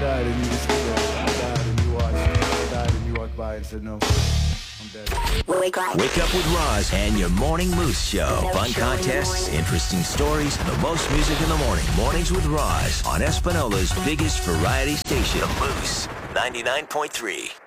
died and you just stood there. I died and you watched. I died and you walked by and said no. I'm dead. Wake up with Roz and your Morning Moose Show. Fun contests, interesting stories, the most music in the morning. Mornings with Roz on Espanola's biggest variety station, The Moose 99.3.